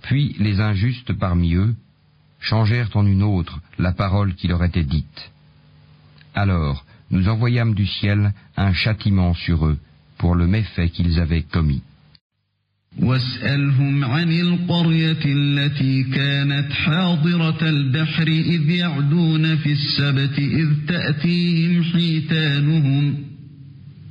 Puis les injustes parmi eux changèrent en une autre la parole qui leur était dite. Alors nous envoyâmes du ciel un châtiment sur eux pour le méfait qu'ils avaient commis. واسألهم عن القرية التي كانت حاضرة البحر إذ يعدون في السبت إذ تأتيهم حيتانهم